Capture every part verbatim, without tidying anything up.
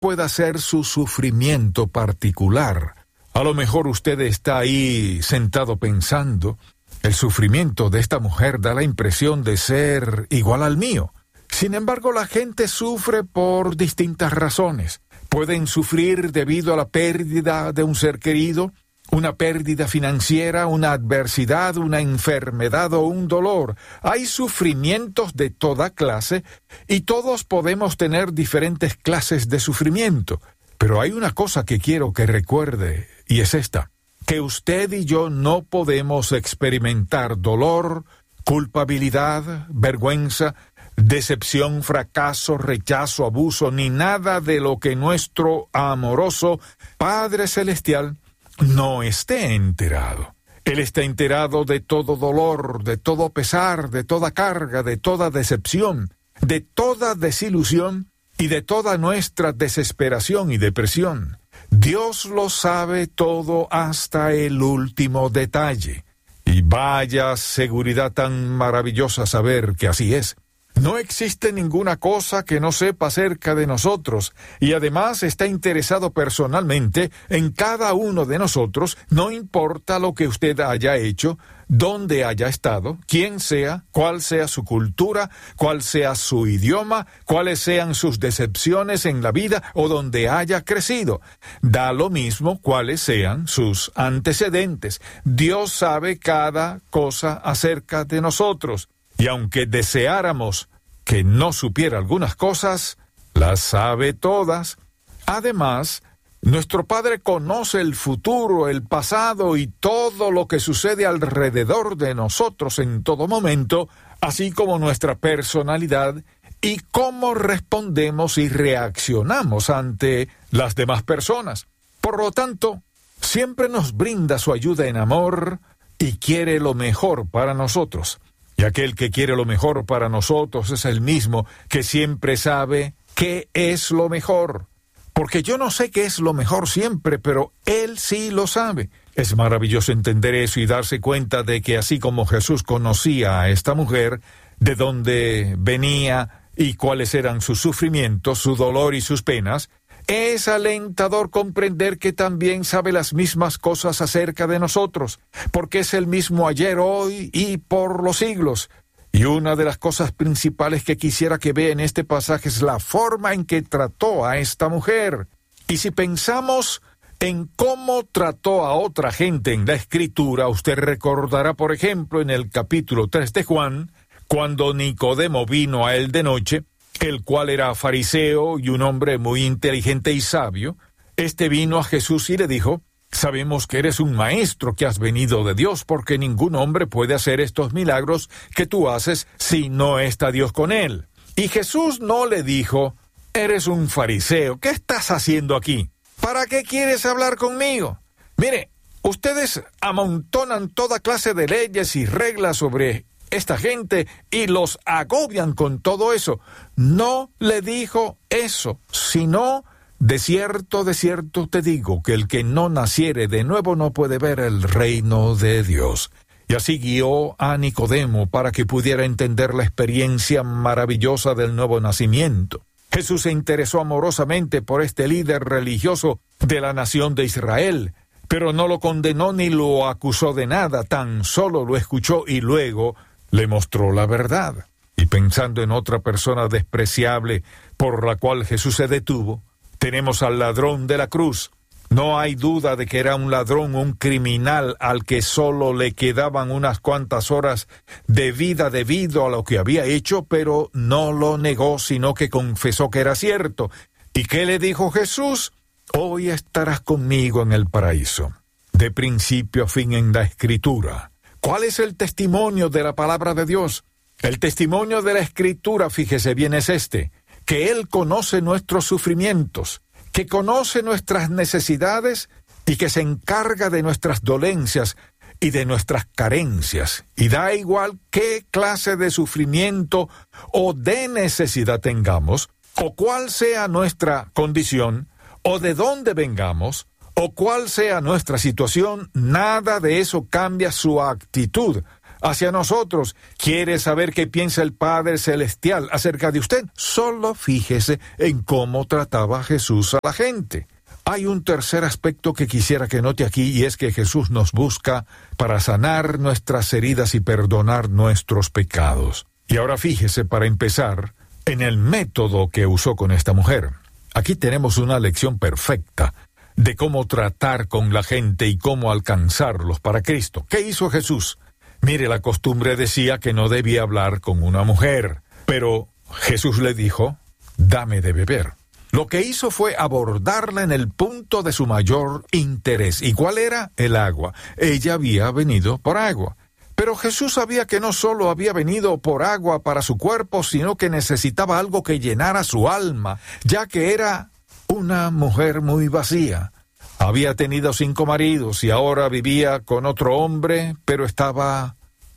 pueda ser su sufrimiento particular. A lo mejor usted está ahí sentado pensando, el sufrimiento de esta mujer da la impresión de ser igual al mío. Sin embargo, la gente sufre por distintas razones. Pueden sufrir debido a la pérdida de un ser querido, una pérdida financiera, una adversidad, una enfermedad o un dolor. Hay sufrimientos de toda clase y todos podemos tener diferentes clases de sufrimiento. Pero hay una cosa que quiero que recuerde y es esta, que usted y yo no podemos experimentar dolor, culpabilidad, vergüenza, decepción, fracaso, rechazo, abuso, ni nada de lo que nuestro amoroso Padre Celestial no esté enterado. Él está enterado de todo dolor, de todo pesar, de toda carga, de toda decepción, de toda desilusión y de toda nuestra desesperación y depresión. Dios lo sabe todo hasta el último detalle. Y vaya seguridad tan maravillosa saber que así es. No existe ninguna cosa que no sepa acerca de nosotros, y además está interesado personalmente en cada uno de nosotros, no importa lo que usted haya hecho, dónde haya estado, quién sea, cuál sea su cultura, cuál sea su idioma, cuáles sean sus decepciones en la vida o donde haya crecido. Da lo mismo cuáles sean sus antecedentes. Dios sabe cada cosa acerca de nosotros. Y aunque deseáramos que no supiera algunas cosas, las sabe todas. Además, nuestro Padre conoce el futuro, el pasado y todo lo que sucede alrededor de nosotros en todo momento, así como nuestra personalidad y cómo respondemos y reaccionamos ante las demás personas. Por lo tanto, siempre nos brinda su ayuda en amor y quiere lo mejor para nosotros. Y aquel que quiere lo mejor para nosotros es el mismo que siempre sabe qué es lo mejor. Porque yo no sé qué es lo mejor siempre, pero Él sí lo sabe. Es maravilloso entender eso y darse cuenta de que así como Jesús conocía a esta mujer, de dónde venía y cuáles eran sus sufrimientos, su dolor y sus penas, es alentador comprender que también sabe las mismas cosas acerca de nosotros, porque es el mismo ayer, hoy y por los siglos. Y una de las cosas principales que quisiera que vea en este pasaje es la forma en que trató a esta mujer. Y si pensamos en cómo trató a otra gente en la Escritura, usted recordará, por ejemplo, en el capítulo tres de Juan, cuando Nicodemo vino a él de noche, el cual era fariseo y un hombre muy inteligente y sabio. Este vino a Jesús y le dijo: sabemos que eres un maestro, que has venido de Dios, porque ningún hombre puede hacer estos milagros que tú haces si no está Dios con él. Y Jesús no le dijo: eres un fariseo, ¿qué estás haciendo aquí? ¿Para qué quieres hablar conmigo? Mire, ustedes amontonan toda clase de leyes y reglas sobre esta gente y los agobian con todo eso. No le dijo eso, sino: de cierto, de cierto te digo, que el que no naciere de nuevo no puede ver el reino de Dios. Y así guió a Nicodemo para que pudiera entender la experiencia maravillosa del nuevo nacimiento. Jesús se interesó amorosamente por este líder religioso de la nación de Israel, pero no lo condenó ni lo acusó de nada, tan solo lo escuchó y luego le mostró la verdad. Y pensando en otra persona despreciable por la cual Jesús se detuvo, tenemos al ladrón de la cruz. No hay duda de que era un ladrón, un criminal al que solo le quedaban unas cuantas horas de vida debido a lo que había hecho, pero no lo negó, sino que confesó que era cierto. ¿Y qué le dijo Jesús? Hoy estarás conmigo en el paraíso. De principio a fin en la Escritura. ¿Cuál es el testimonio de la palabra de Dios? El testimonio de la Escritura, fíjese bien, es este: que Él conoce nuestros sufrimientos, que conoce nuestras necesidades y que se encarga de nuestras dolencias y de nuestras carencias. Y da igual qué clase de sufrimiento o de necesidad tengamos, o cuál sea nuestra condición, o de dónde vengamos, o cuál sea nuestra situación, nada de eso cambia su actitud hacia nosotros. ¿Quiere saber qué piensa el Padre Celestial acerca de usted? Solo fíjese en cómo trataba Jesús a la gente. Hay un tercer aspecto que quisiera que note aquí, y es que Jesús nos busca para sanar nuestras heridas y perdonar nuestros pecados. Y ahora fíjese, para empezar, en el método que usó con esta mujer. Aquí tenemos una lección perfecta de cómo tratar con la gente y cómo alcanzarlos para Cristo. ¿Qué hizo Jesús? Mire, la costumbre decía que no debía hablar con una mujer, pero Jesús le dijo, dame de beber. Lo que hizo fue abordarla en el punto de su mayor interés. ¿Y cuál era? El agua. Ella había venido por agua. Pero Jesús sabía que no solo había venido por agua para su cuerpo, sino que necesitaba algo que llenara su alma, ya que era una mujer muy vacía. Había tenido cinco maridos y ahora vivía con otro hombre, pero estaba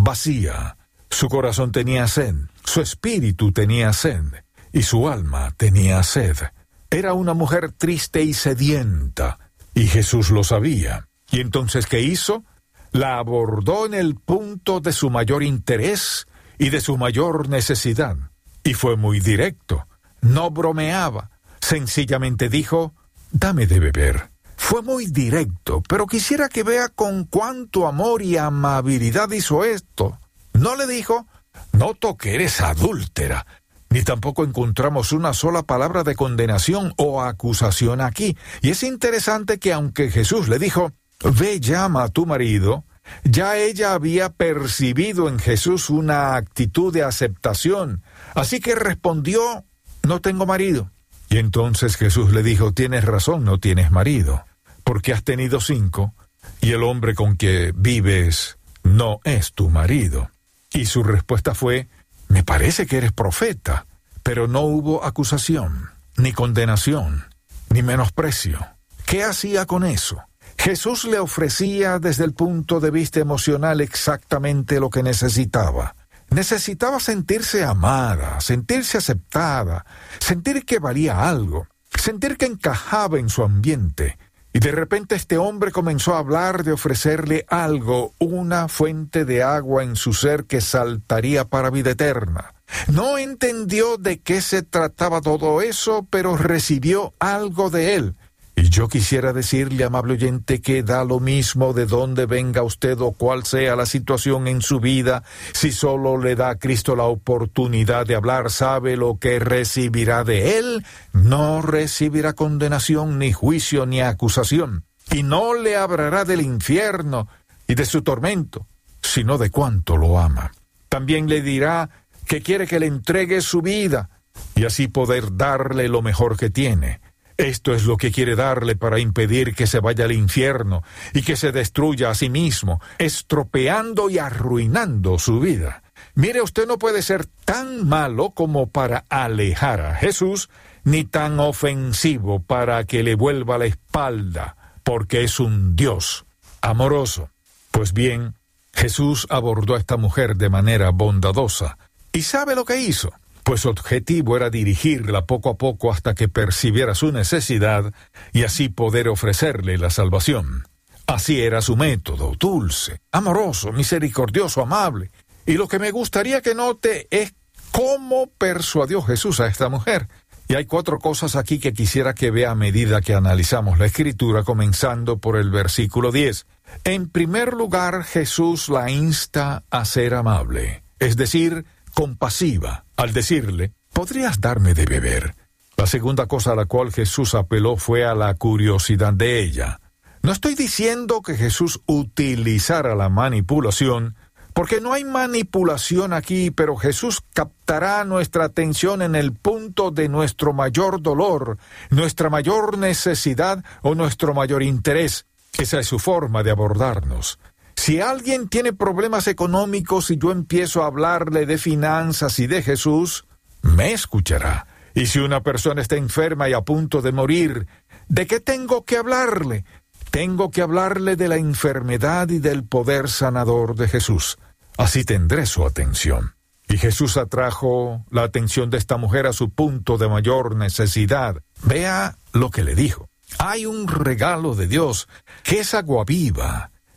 vacía. Su corazón tenía sed, su espíritu tenía sed, y su alma tenía sed. Era una mujer triste y sedienta, y Jesús lo sabía. ¿Y entonces qué hizo? La abordó en el punto de su mayor interés y de su mayor necesidad. Y fue muy directo, no bromeaba. Sencillamente dijo, dame de beber. Fue muy directo, pero quisiera que vea con cuánto amor y amabilidad hizo esto. No le dijo, noto que eres adúltera, ni tampoco encontramos una sola palabra de condenación o acusación aquí. Y es interesante que aunque Jesús le dijo, ve, llama a tu marido, ya ella había percibido en Jesús una actitud de aceptación. Así que respondió, no tengo marido. Y entonces Jesús le dijo, tienes razón, no tienes marido, porque has tenido cinco, y el hombre con que vives no es tu marido. Y su respuesta fue, me parece que eres profeta, pero no hubo acusación, ni condenación, ni menosprecio. ¿Qué hacía con eso? Jesús le ofrecía desde el punto de vista emocional exactamente lo que necesitaba. Necesitaba sentirse amada, sentirse aceptada, sentir que valía algo, sentir que encajaba en su ambiente. Y de repente este hombre comenzó a hablar de ofrecerle algo, una fuente de agua en su ser que saltaría para vida eterna. No entendió de qué se trataba todo eso, pero recibió algo de él. Y yo quisiera decirle, amable oyente, que da lo mismo de dónde venga usted o cuál sea la situación en su vida, si solo le da a Cristo la oportunidad de hablar, sabe lo que recibirá de él. No recibirá condenación, ni juicio, ni acusación, y no le hablará del infierno y de su tormento, sino de cuánto lo ama. También le dirá que quiere que le entregue su vida, y así poder darle lo mejor que tiene. Esto es lo que quiere darle para impedir que se vaya al infierno y que se destruya a sí mismo, estropeando y arruinando su vida. Mire, usted no puede ser tan malo como para alejar a Jesús, ni tan ofensivo para que le vuelva la espalda, porque es un Dios amoroso. Pues bien, Jesús abordó a esta mujer de manera bondadosa. ¿Y sabe lo que hizo? Pues su objetivo era dirigirla poco a poco hasta que percibiera su necesidad y así poder ofrecerle la salvación. Así era su método, dulce, amoroso, misericordioso, amable. Y lo que me gustaría que note es cómo persuadió Jesús a esta mujer. Y hay cuatro cosas aquí que quisiera que vea a medida que analizamos la Escritura, comenzando por el versículo diez. En primer lugar, Jesús la insta a ser amable, es decir, compasiva, al decirle, ¿podrías darme de beber? La segunda cosa a la cual Jesús apeló fue a la curiosidad de ella. No estoy diciendo que Jesús utilizara la manipulación, porque no hay manipulación aquí, pero Jesús captará nuestra atención en el punto de nuestro mayor dolor, nuestra mayor necesidad o nuestro mayor interés. Esa es su forma de abordarnos. Si alguien tiene problemas económicos y yo empiezo a hablarle de finanzas y de Jesús, me escuchará. Y si una persona está enferma y a punto de morir, ¿de qué tengo que hablarle? Tengo que hablarle de la enfermedad y del poder sanador de Jesús. Así tendré su atención. Y Jesús atrajo la atención de esta mujer a su punto de mayor necesidad. Vea lo que le dijo. Hay un regalo de Dios, que es agua viva,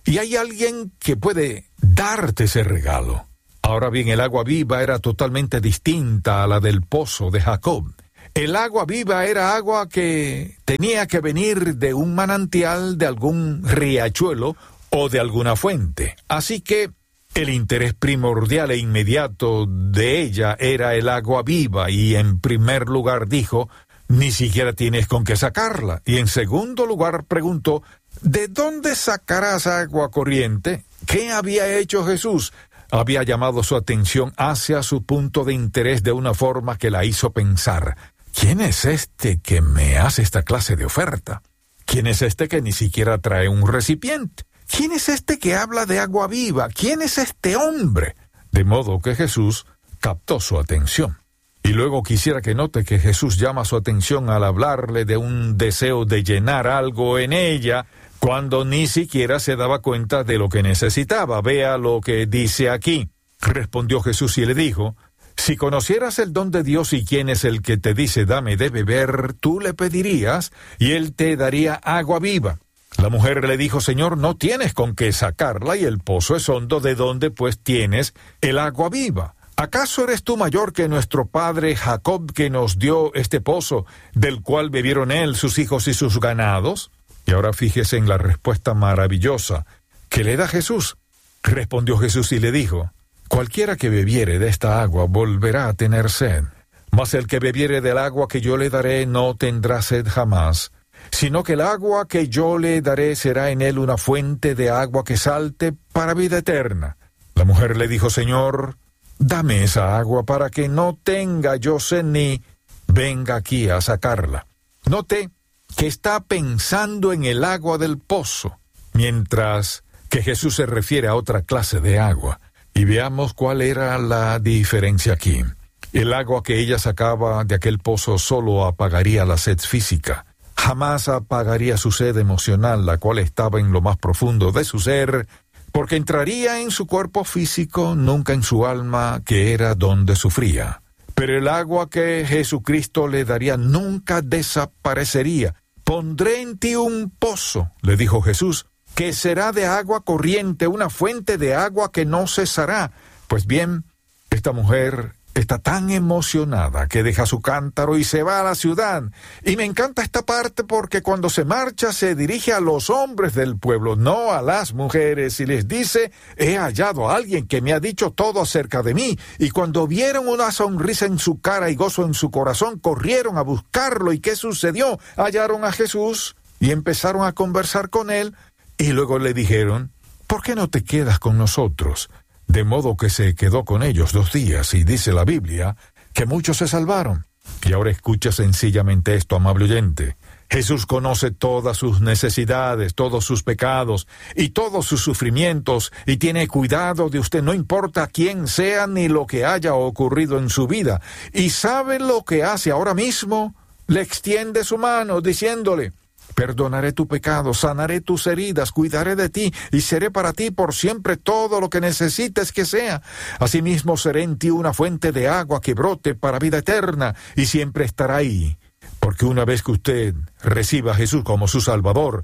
y hay alguien que puede darte ese regalo. Ahora bien, el agua viva era totalmente distinta a la del pozo de Jacob. El agua viva era agua que tenía que venir de un manantial, de algún riachuelo o de alguna fuente. Así que el interés primordial e inmediato de ella era el agua viva, y en primer lugar dijo, ni siquiera tienes con qué sacarla. Y en segundo lugar preguntó, ¿de dónde sacarás agua corriente? ¿Qué había hecho Jesús? Había llamado su atención hacia su punto de interés de una forma que la hizo pensar, ¿quién es este que me hace esta clase de oferta? ¿Quién es este que ni siquiera trae un recipiente? ¿Quién es este que habla de agua viva? ¿Quién es este hombre? De modo que Jesús captó su atención. Y luego quisiera que note que Jesús llama su atención al hablarle de un deseo de llenar algo en ella, cuando ni siquiera se daba cuenta de lo que necesitaba. Vea lo que dice aquí. Respondió Jesús y le dijo, si conocieras el don de Dios y quién es el que te dice, dame de beber, tú le pedirías, y él te daría agua viva. La mujer le dijo, Señor, no tienes con qué sacarla, y el pozo es hondo, ¿de dónde pues tienes el agua viva? ¿Acaso eres tú mayor que nuestro padre Jacob, que nos dio este pozo, del cual bebieron él, sus hijos y sus ganados? Y ahora fíjese en la respuesta maravillosa que le da Jesús. Respondió Jesús y le dijo, cualquiera que bebiere de esta agua volverá a tener sed, mas el que bebiere del agua que yo le daré no tendrá sed jamás, sino que el agua que yo le daré será en él una fuente de agua que salte para vida eterna. La mujer le dijo, Señor, dame esa agua para que no tenga yo sed ni venga aquí a sacarla. Note que está pensando en el agua del pozo, mientras que Jesús se refiere a otra clase de agua. Y veamos cuál era la diferencia aquí. El agua que ella sacaba de aquel pozo solo apagaría la sed física. Jamás apagaría su sed emocional, la cual estaba en lo más profundo de su ser, porque entraría en su cuerpo físico, nunca en su alma, que era donde sufría. Pero el agua que Jesucristo le daría nunca desaparecería. Pondré en ti un pozo, le dijo Jesús, que será de agua corriente, una fuente de agua que no cesará. Pues bien, esta mujer está tan emocionada que deja su cántaro y se va a la ciudad. Y me encanta esta parte porque cuando se marcha se dirige a los hombres del pueblo, no a las mujeres, y les dice, he hallado a alguien que me ha dicho todo acerca de mí. Y cuando vieron una sonrisa en su cara y gozo en su corazón, corrieron a buscarlo. ¿Y qué sucedió? Hallaron a Jesús y empezaron a conversar con él. Y luego le dijeron, ¿por qué no te quedas con nosotros? De modo que se quedó con ellos dos días, y dice la Biblia que muchos se salvaron. Y ahora escucha sencillamente esto, amable oyente. Jesús conoce todas sus necesidades, todos sus pecados y todos sus sufrimientos, y tiene cuidado de usted, no importa quién sea ni lo que haya ocurrido en su vida. Y sabe lo que hace ahora mismo. Le extiende su mano diciéndole, perdonaré tu pecado, sanaré tus heridas, cuidaré de ti y seré para ti por siempre todo lo que necesites que sea. Asimismo seré en ti una fuente de agua que brote para vida eterna y siempre estará ahí. Porque una vez que usted reciba a Jesús como su Salvador,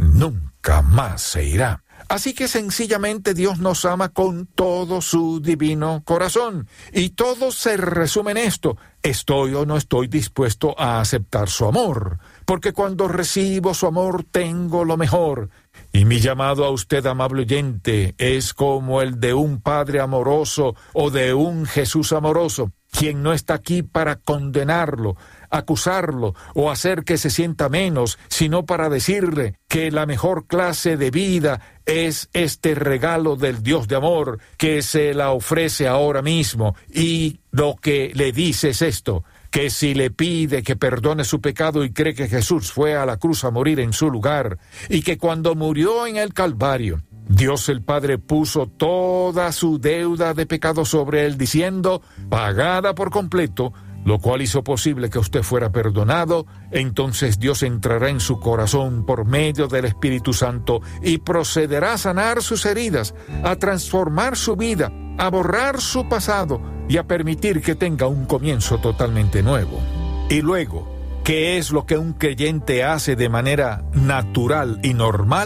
nunca más se irá. Así que sencillamente Dios nos ama con todo su divino corazón. Y todo se resume en esto. ¿Estoy o no estoy dispuesto a aceptar su amor? Porque cuando recibo su amor tengo lo mejor. Y mi llamado a usted, amable oyente, es como el de un Padre amoroso o de un Jesús amoroso, quien no está aquí para condenarlo, acusarlo o hacer que se sienta menos, sino para decirle que la mejor clase de vida es este regalo del Dios de amor que se la ofrece ahora mismo. Y lo que le dice es esto, que si le pide que perdone su pecado y cree que Jesús fue a la cruz a morir en su lugar, y que cuando murió en el Calvario, Dios el Padre puso toda su deuda de pecado sobre él, diciendo, pagada por completo, lo cual hizo posible que usted fuera perdonado. Entonces Dios entrará en su corazón por medio del Espíritu Santo y procederá a sanar sus heridas, a transformar su vida, a borrar su pasado y a permitir que tenga un comienzo totalmente nuevo. Y luego, ¿qué es lo que un creyente hace de manera natural y normal?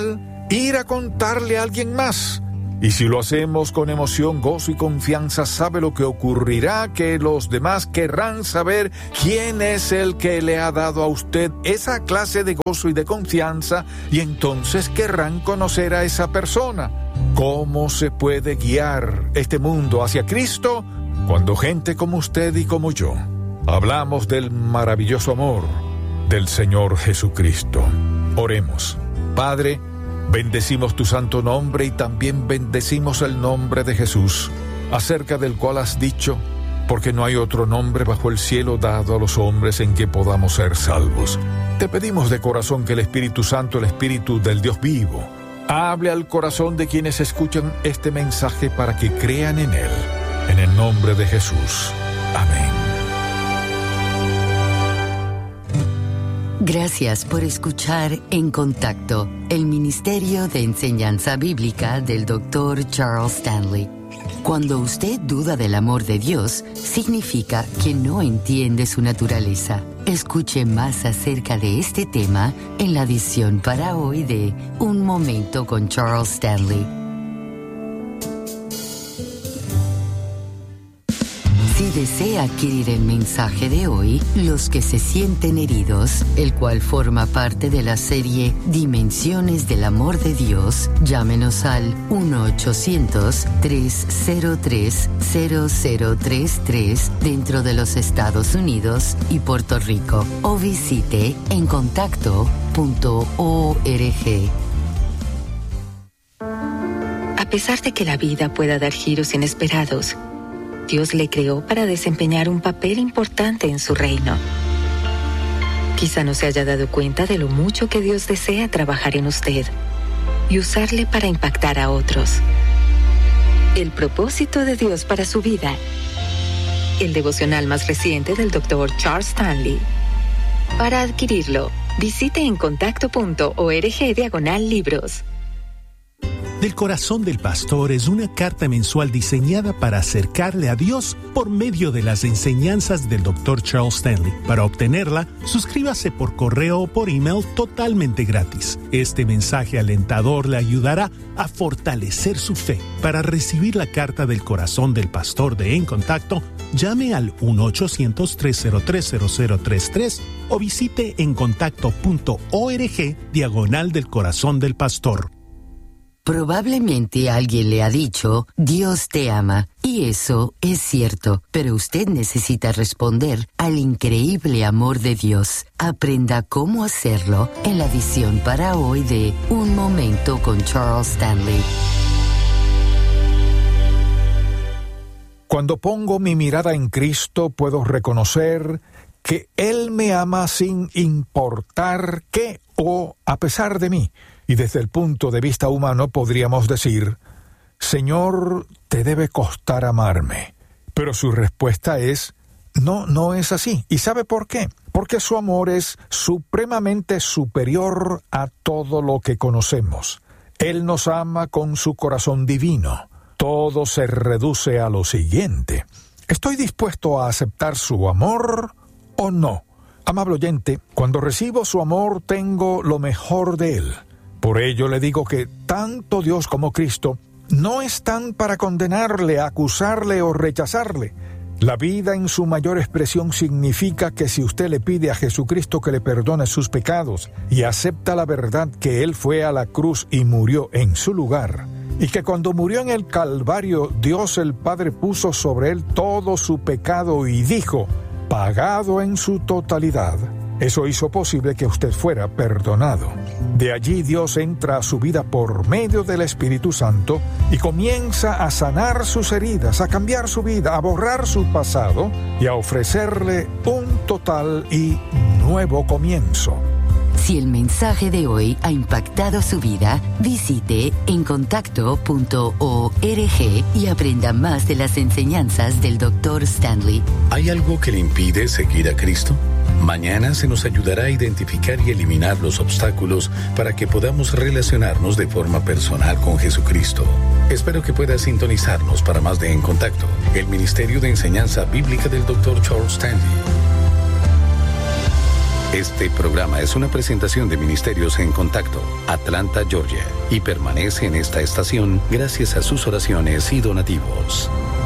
ir a contarle a alguien más. Y si lo hacemos con emoción, gozo y confianza, ¿sabe lo que ocurrirá? Que los demás querrán saber quién es el que le ha dado a usted esa clase de gozo y de confianza, y entonces querrán conocer a esa persona. ¿Cómo se puede guiar este mundo hacia Cristo? Cuando gente como usted y como yo hablamos del maravilloso amor del Señor Jesucristo. Oremos. Padre, bendecimos tu santo nombre y también bendecimos el nombre de Jesús, acerca del cual has dicho, porque no hay otro nombre bajo el cielo dado a los hombres en que podamos ser salvos. Te pedimos de corazón que el Espíritu Santo, el Espíritu del Dios vivo, hable al corazón de quienes escuchan este mensaje para que crean en él. En el nombre de Jesús. Amén. Gracias por escuchar En Contacto, el Ministerio de Enseñanza Bíblica del doctor Charles Stanley. Cuando usted duda del amor de Dios, significa que no entiende su naturaleza. Escuche más acerca de este tema en la edición para hoy de Un Momento con Charles Stanley. Si desea adquirir el mensaje de hoy, Los que se sienten heridos, el cual forma parte de la serie Dimensiones del Amor de Dios, llámenos al uno ochocientos, tres cero tres, cero cero tres tres dentro de los Estados Unidos y Puerto Rico o visite en contacto punto org. A pesar de que la vida pueda dar giros inesperados, Dios le creó para desempeñar un papel importante en su reino. Quizá no se haya dado cuenta de lo mucho que Dios desea trabajar en usted y usarle para impactar a otros. El propósito de Dios para su vida. El devocional más reciente del doctor Charles Stanley. Para adquirirlo, visite en contacto punto org diagonal libros. Del Corazón del Pastor es una carta mensual diseñada para acercarle a Dios por medio de las enseñanzas del doctor Charles Stanley. Para obtenerla, suscríbase por correo o por email totalmente gratis. Este mensaje alentador le ayudará a fortalecer su fe. Para recibir la carta del Corazón del Pastor de En Contacto, llame al uno ochocientos, tres cero tres, cero cero tres tres o visite en contacto punto org diagonal del Corazón del Pastor. Probablemente alguien le ha dicho, Dios te ama, y eso es cierto, pero usted necesita responder al increíble amor de Dios. Aprenda cómo hacerlo en la edición para hoy de Un Momento con Charles Stanley. Cuando pongo mi mirada en Cristo, puedo reconocer que Él me ama sin importar qué o a pesar de mí. Y desde el punto de vista humano podríamos decir, Señor, te debe costar amarme. Pero su respuesta es, no, no es así. ¿Y sabe por qué? Porque su amor es supremamente superior a todo lo que conocemos. Él nos ama con su corazón divino. Todo se reduce a lo siguiente. ¿Estoy dispuesto a aceptar su amor o no? Amable oyente, cuando recibo su amor tengo lo mejor de Él. Por ello le digo que tanto Dios como Cristo no están para condenarle, acusarle o rechazarle. La vida en su mayor expresión significa que si usted le pide a Jesucristo que le perdone sus pecados y acepta la verdad que Él fue a la cruz y murió en su lugar, y que cuando murió en el Calvario, Dios el Padre puso sobre Él todo su pecado y dijo, pagado en su totalidad. Eso hizo posible que usted fuera perdonado. De allí Dios entra a su vida por medio del Espíritu Santo y comienza a sanar sus heridas, a cambiar su vida, a borrar su pasado y a ofrecerle un total y nuevo comienzo. Si el mensaje de hoy ha impactado su vida, visite en contacto punto org y aprenda más de las enseñanzas del doctor Stanley. ¿Hay algo que le impide seguir a Cristo? Mañana se nos ayudará a identificar y eliminar los obstáculos para que podamos relacionarnos de forma personal con Jesucristo. Espero que pueda sintonizarnos para más de En Contacto, el Ministerio de Enseñanza Bíblica del doctor Charles Stanley. Este programa es una presentación de Ministerios en Contacto, Atlanta, Georgia, y permanece en esta estación gracias a sus oraciones y donativos.